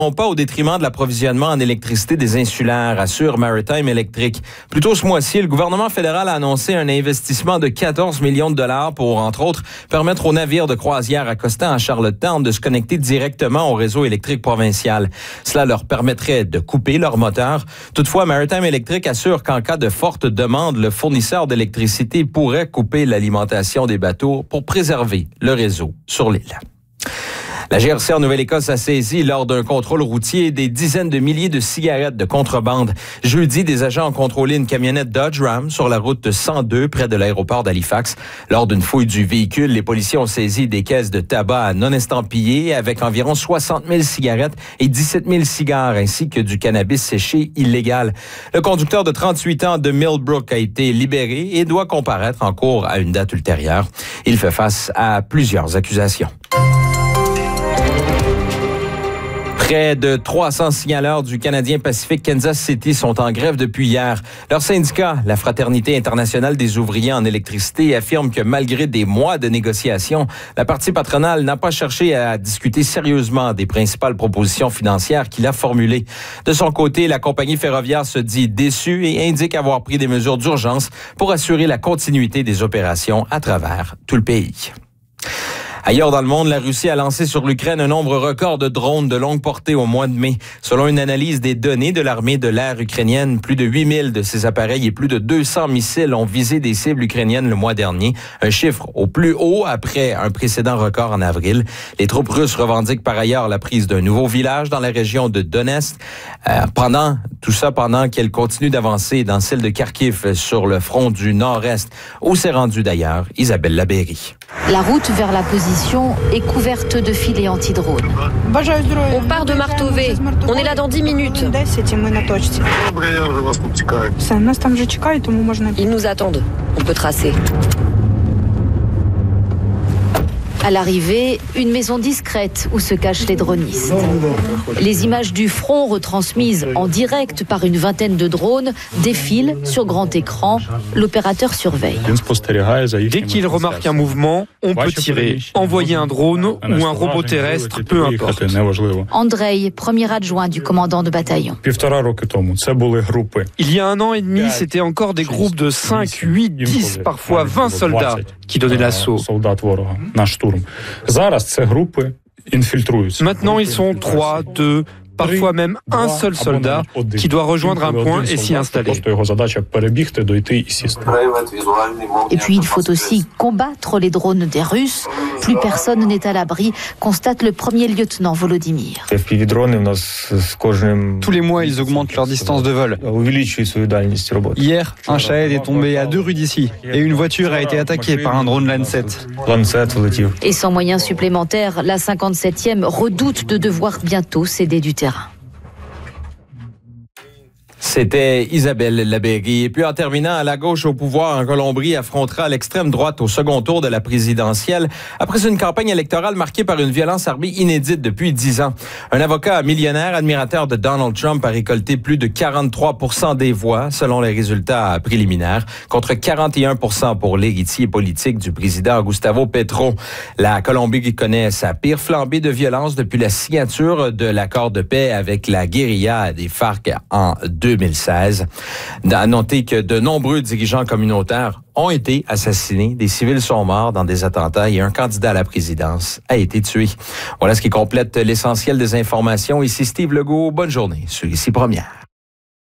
pas au détriment de l'approvisionnement en électricité des insulaires, assure Maritime Electric. Plus tôt ce mois-ci, le gouvernement fédéral a annoncé un investissement de 14 millions de dollars pour, entre autres, permettre aux navires de croisière accostant à Charlottetown de se connecter directement au réseau électrique provincial. Cela leur permettrait de couper leur moteur. Toutefois, Maritime Electric assure qu'en cas de forte demande, le fournisseur d'électricité pourrait couper l'alimentation des bateaux pour préserver le réseau sur l'île. La GRC en Nouvelle-Écosse a saisi lors d'un contrôle routier des dizaines de milliers de cigarettes de contrebande. Jeudi, des agents ont contrôlé une camionnette Dodge Ram sur la route 102 près de l'aéroport d'Halifax. Lors d'une fouille du véhicule, les policiers ont saisi des caisses de tabac non estampillées avec environ 60 000 cigarettes et 17 000 cigares ainsi que du cannabis séché illégal. Le conducteur de 38 ans de Millbrook a été libéré et doit comparaître en cours à une date ultérieure. Il fait face à plusieurs accusations. Près de 300 signaleurs du Canadien Pacific Kansas City sont en grève depuis hier. Leur syndicat, la Fraternité internationale des ouvriers en électricité, affirme que malgré des mois de négociations, la partie patronale n'a pas cherché à discuter sérieusement des principales propositions financières qu'il a formulées. De son côté, la compagnie ferroviaire se dit déçue et indique avoir pris des mesures d'urgence pour assurer la continuité des opérations à travers tout le pays. Ailleurs dans le monde, la Russie a lancé sur l'Ukraine un nombre record de drones de longue portée au mois de mai. Selon une analyse des données de l'armée de l'air ukrainienne, plus de 8000 de ces appareils et plus de 200 missiles ont visé des cibles ukrainiennes le mois dernier. Un chiffre au plus haut après un précédent record en avril. Les troupes russes revendiquent par ailleurs la prise d'un nouveau village dans la région de Donetsk. Pendant qu'elles continuent d'avancer dans celle de Kharkiv sur le front du nord-est, où s'est rendue d'ailleurs Isabelle Labéry. La route vers la position est couverte de filets anti-drones. On part de Martové. On est là dans 10 minutes. Ils nous attendent. On peut tracer. À l'arrivée, une maison discrète où se cachent les dronistes. Les images du front retransmises en direct par une vingtaine de drones défilent sur grand écran. L'opérateur surveille. Dès qu'il remarque un mouvement, on peut tirer, envoyer un drone ou un robot terrestre, peu importe. Andrei, premier adjoint du commandant de bataillon. Il y a 1 an et demi, c'était encore des groupes de 5, 8, 10, parfois 20 soldats qui donnaient l'assaut. Maintenant, ils sont 3, 2, parfois même un seul soldat qui doit rejoindre un point et s'y installer. Et puis, il faut aussi combattre les drones des Russes. Plus personne n'est à l'abri, constate le premier lieutenant Volodymyr. Tous les mois, ils augmentent leur distance de vol. Hier, un Shahed est tombé à 2 rues d'ici et une voiture a été attaquée par un drone Lancet. Et sans moyens supplémentaires, la 57e redoute de devoir bientôt céder du terrain. C'était Isabelle Labéry. Et puis en terminant, la gauche au pouvoir en Colombie affrontera l'extrême droite au second tour de la présidentielle après une campagne électorale marquée par une violence armée inédite depuis 10 ans. Un avocat millionnaire, admirateur de Donald Trump, a récolté plus de 43% des voix selon les résultats préliminaires, contre 41% pour l'héritier politique du président Gustavo Petro. La Colombie connaît sa pire flambée de violence depuis la signature de l'accord de paix avec la guérilla des FARC en 2016. À noter que de nombreux dirigeants communautaires ont été assassinés, des civils sont morts dans des attentats et un candidat à la présidence a été tué. Voilà ce qui complète l'essentiel des informations. Ici Steve Legault, bonne journée sur Ici Première.